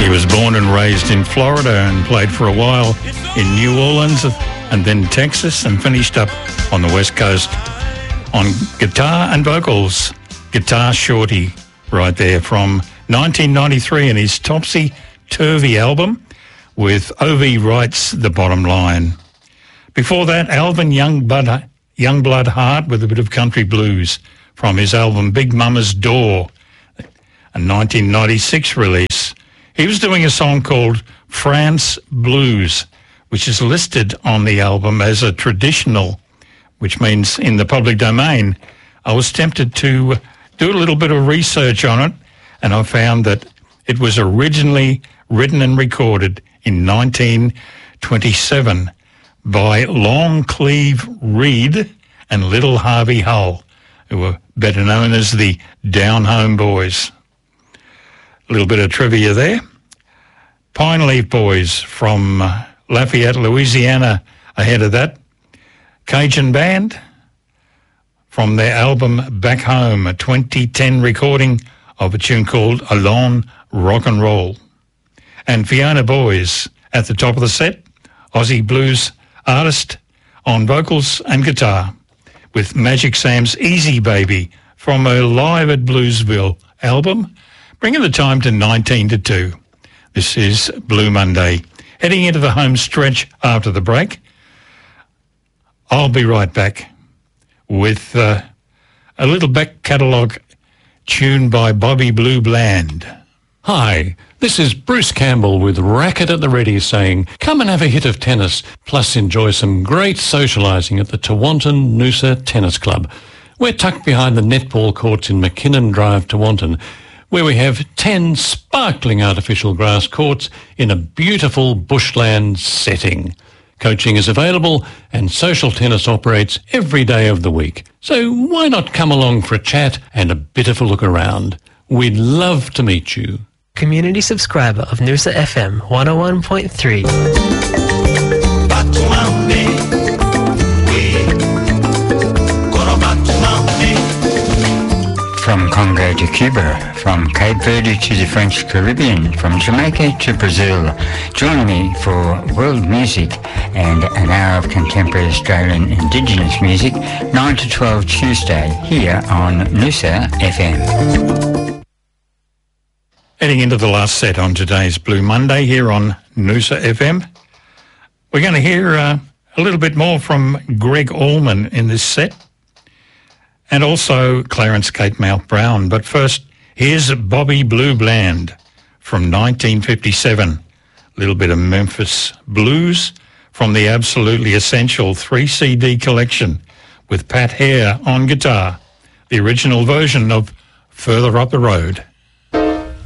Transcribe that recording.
He was born and raised in Florida and played for a while in New Orleans and then Texas and finished up on the West Coast on guitar and vocals. Guitar Shorty right there from 1993 in his Topsy Turvy album with O.V. Wright's The Bottom Line. Before that, Alvin Youngblood Hart with a bit of country blues from his album Big Mama's Door, a 1996 release. He was doing a song called France Blues, which is listed on the album as a traditional, which means in the public domain. I was tempted to do a little bit of research on it, and I found that it was originally written and recorded in 1927 by Longcleave Reed and Little Harvey Hull, who were better known as the Down Home Boys. A little bit of trivia there. Pine Leaf Boys from Lafayette, Louisiana, ahead of that. Cajun Band from their album Back Home, a 2010 recording of a tune called Alone Rock and Roll. And Fiona Boys at the top of the set, Aussie blues artist on vocals and guitar with Magic Sam's Easy Baby from her Live at Bluesville album, bringing the time to 19 to 2. This is Blue Monday. Heading into the home stretch after the break. I'll be right back with a little back catalogue tune by Bobby Blue Bland. Hi, this is Bruce Campbell with Racket at the Ready saying, come and have a hit of tennis, plus enjoy some great socialising at the Tewantin Noosa Tennis Club. We're tucked behind the netball courts in McKinnon Drive, Tewantin, where we have 10 sparkling artificial grass courts in a beautiful bushland setting. Coaching is available and social tennis operates every day of the week. So why not come along for a chat and a bit of a look around? We'd love to meet you. Community subscriber of Noosa FM 101.3. From Congo to Cuba, from Cape Verde to the French Caribbean, from Jamaica to Brazil. Join me for world music and an hour of contemporary Australian Indigenous music, 9 to 12 Tuesday, here on Noosa FM. Heading into the last set on today's Blue Monday here on Noosa FM. We're going to hear a little bit more from Greg Allman in this set, and also Clarence Kate Mouth Brown. But first, here's Bobby Blue Bland from 1957. A little bit of Memphis blues from the Absolutely Essential 3-CD collection with Pat Hare on guitar, the original version of Further Up the Road.